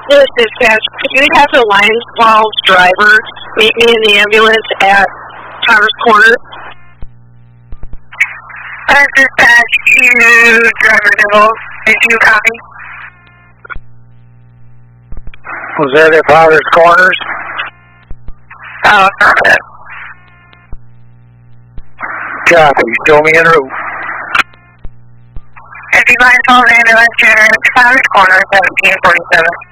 This dispatch, could you have the Lions Falls driver meet me in the ambulance at Towers Corner? Dispatch to driver Nibbles. Did you copy? Was that at Powers Corners? Oh, affirmative. Copy. Show me en route. If you mind calling the ambulance, you're at Powers Corners, 1747.